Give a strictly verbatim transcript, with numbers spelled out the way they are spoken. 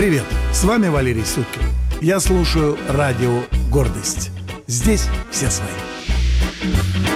Привет, с вами Валерий Сюткин. Я слушаю радио «Гордость». Здесь все свои.